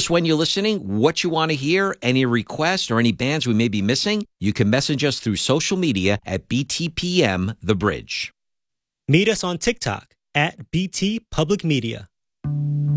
us when you're listening, what you want to hear, any requests, or any bands we may be missing. You can message us through social media at BTPM The Bridge. Meet us on TikTok at BT Public Media.